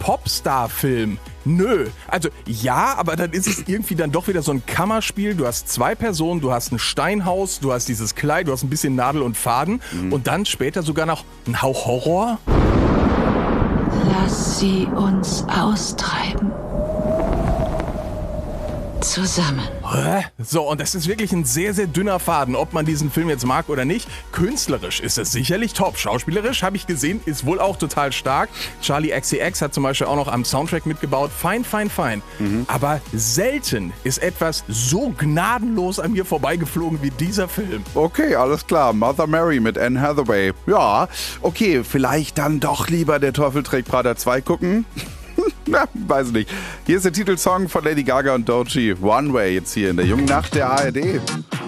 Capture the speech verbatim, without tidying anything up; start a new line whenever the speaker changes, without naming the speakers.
Popstar-Film. Nö. Also ja, aber dann ist es irgendwie dann doch wieder so ein Kammerspiel. Du hast zwei Personen, du hast ein Steinhaus, du hast dieses Kleid, du hast ein bisschen Nadel und Faden mhm. und dann später sogar noch ein Hauch Horror.
Lass sie uns austreiben. Zusammen.
So, und das ist wirklich ein sehr, sehr dünner Faden, ob man diesen Film jetzt mag oder nicht. Künstlerisch ist es sicherlich top. Schauspielerisch, habe ich gesehen, ist wohl auch total stark. Charli X C X hat zum Beispiel auch noch am Soundtrack mitgebaut. Fein, fein, fein. Mhm. Aber selten ist etwas so gnadenlos an mir vorbeigeflogen wie dieser Film.
Okay, alles klar. Mother Mary mit Anne Hathaway. Ja, okay, vielleicht dann doch lieber Der Teufel trägt Prada zwei gucken. Na, weiß nicht. Hier ist der Titelsong von Lady Gaga und Doechii, One Way, jetzt hier in der jungen Nacht der A R D.